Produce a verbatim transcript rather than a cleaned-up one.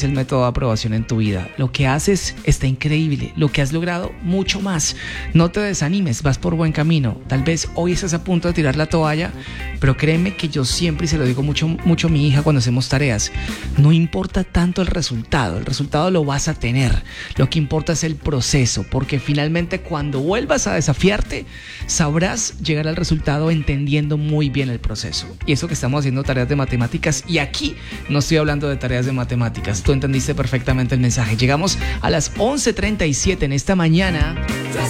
utiliza el método de aprobación en tu vida. Lo que haces está increíble, lo que has logrado mucho más. No te desanimes, vas por buen camino. Tal vez hoy estás a punto de tirar la toalla, pero créeme que yo siempre, y se lo digo mucho, mucho a mi hija cuando hacemos tareas, no importa tanto el resultado, el resultado lo vas a tener. Lo que importa es el proceso, porque finalmente cuando vuelvas a desafiarte, sabrás llegar al resultado entendiendo muy bien el proceso. Y eso que estamos haciendo tareas de matemáticas, y aquí no estoy hablando de tareas de matemáticas, tú entendiste perfectamente el mensaje. Llegamos a las once treinta y siete en esta mañana.